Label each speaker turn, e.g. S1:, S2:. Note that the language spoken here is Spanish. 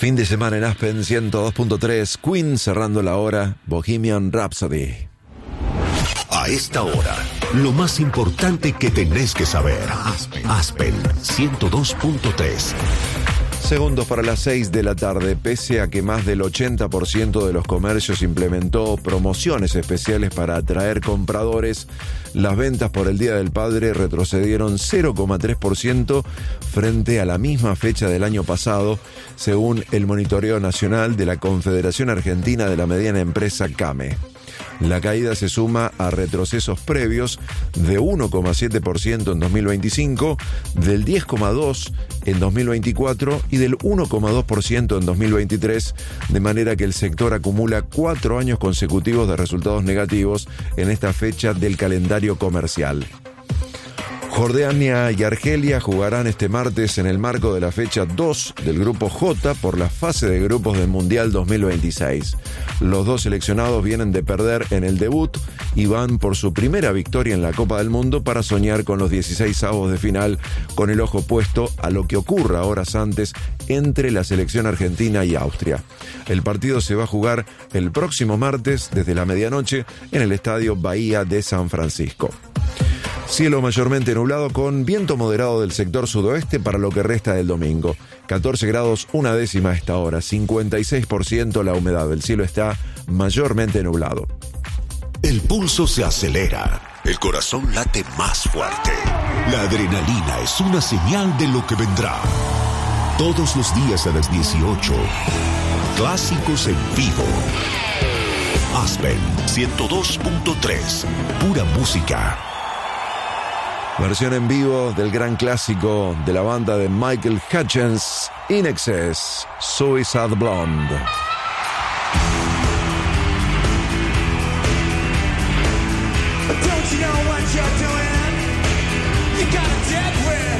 S1: Fin de semana en Aspen 102.3, Queen cerrando la hora, Bohemian Rhapsody.
S2: A esta hora, lo más importante que tenés que saber. Aspen 102.3.
S1: Segundos para las 6 de la tarde. Pese a que más del 80% de los comercios implementó promociones especiales para atraer compradores, las ventas por el Día del Padre retrocedieron 0,3% frente a la misma fecha del año pasado, según el monitoreo nacional de la Confederación Argentina de la Mediana Empresa, CAME. La caída se suma a retrocesos previos de 1,7% en 2025, del 10,2% en 2024 y del 1,2% en 2023, de manera que el sector acumula 4 años consecutivos de resultados negativos en esta fecha del calendario comercial. Jordania y Argelia jugarán este martes en el marco de la fecha 2 del Grupo J por la fase de grupos del Mundial 2026. Los dos seleccionados vienen de perder en el debut y van por su primera victoria en la Copa del Mundo para soñar con los 16avos de final, con el ojo puesto a lo que ocurra horas antes entre la selección argentina y Austria. El partido se va a jugar el próximo martes desde la medianoche en el Estadio Bahía de San Francisco. Cielo mayormente nublado con viento moderado del sector sudoeste para lo que resta del domingo. 14 grados 1/10 a esta hora, 56% la humedad. El cielo está mayormente nublado.
S2: El pulso se acelera, el corazón late más fuerte. La adrenalina es una señal de lo que vendrá. Todos los días a las 18, clásicos en vivo. Aspen 102.3, pura música.
S1: Versión en vivo del gran clásico de la banda de Michael Hutchence, In Excess, Suicide Blonde.
S3: Don't you know what you're doing? You got a dead wind.